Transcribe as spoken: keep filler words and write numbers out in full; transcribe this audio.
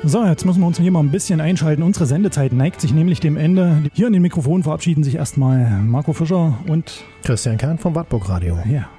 So, jetzt müssen wir uns hier mal ein bisschen einschalten. Unsere Sendezeit neigt sich nämlich dem Ende. Hier an den Mikrofonen verabschieden sich erstmal Marco Fischer und Christian Kern vom Wartburg Radio. Ja.